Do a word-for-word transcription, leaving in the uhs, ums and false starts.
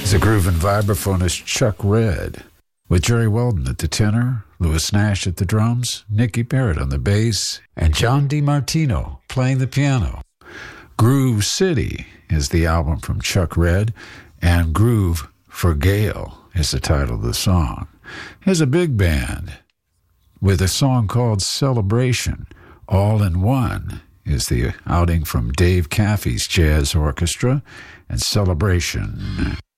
The grooving vibraphonist Chuck Red, with Jerry Weldon at the tenor, Louis Nash at the drums, Nicky Barrett on the bass, and John DiMartino playing the piano. Groove City is the album from Chuck Red, and Groove for Gail is the title of the song. Here's a big band with a song called Celebration. All in One is the outing from Dave Caffey's Jazz Orchestra, and Celebration.